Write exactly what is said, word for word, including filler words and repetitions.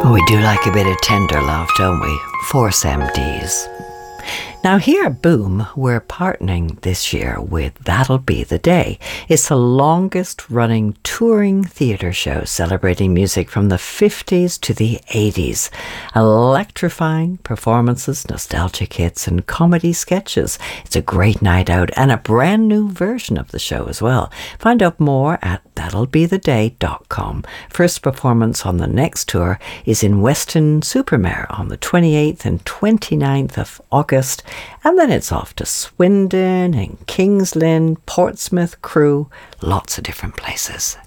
We do like a bit of tender love, don't we? Force M Ds. Now here at Boom, we're partnering this year with That'll Be the Day. It's the longest running touring theatre show celebrating music from the fifties to the eighties. Electrifying performances, nostalgic hits and comedy sketches. It's a great night out and a brand new version of the show as well. Find out more at that'll be the day dot com. First performance on the next tour is in Weston-super-Mare on the twenty-eighth and twenty-ninth of August. And then it's off to Swindon and Kings Lynn, Portsmouth, Crewe, lots of different places.